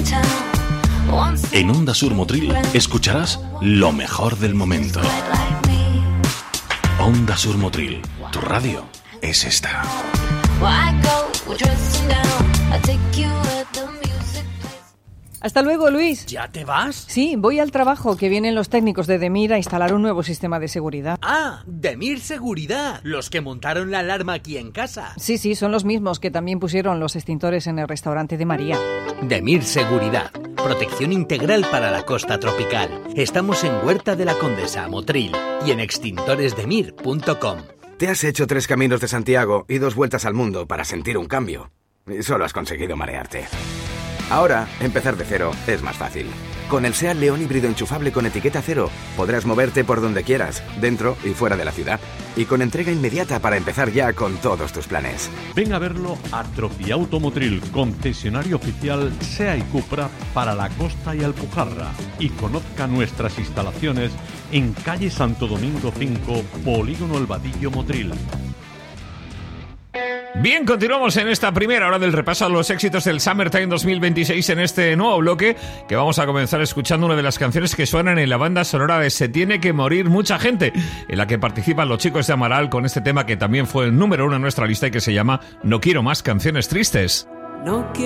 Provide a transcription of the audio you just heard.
En Onda Sur Motril escucharás lo mejor del momento. Onda Sur Motril, tu radio es esta. Hasta luego, Luis. ¿Ya te vas? Sí, voy al trabajo, que vienen los técnicos de Demir a instalar un nuevo sistema de seguridad. Ah, Demir Seguridad, los que montaron la alarma aquí en casa. Sí, son los mismos que también pusieron los extintores en el restaurante de María. Demir Seguridad, protección integral para la costa tropical. Estamos en Huerta de la Condesa, Motril, y en extintoresdemir.com. Te has hecho 3 caminos de Santiago y 2 vueltas al mundo para sentir un cambio. Y solo has conseguido marearte. Ahora, empezar de cero es más fácil. Con el SEAT León híbrido enchufable con etiqueta cero, podrás moverte por donde quieras, dentro y fuera de la ciudad. Y con entrega inmediata para empezar ya con todos tus planes. Ven a verlo a Tropiauto Motril, concesionario oficial SEA y Cupra para la costa y Alpujarra. Y conozca nuestras instalaciones en calle Santo Domingo 5, Polígono El Vadillo, Motril. Bien, continuamos en esta primera hora del repaso a los éxitos del Summertime 2026 en este nuevo bloque, que vamos a comenzar escuchando una de las canciones que suenan en la banda sonora de Se tiene que morir mucha gente, en la que participan los chicos de Amaral con este tema que también fue el número 1 en nuestra lista y que se llama No quiero más canciones tristes. No quiero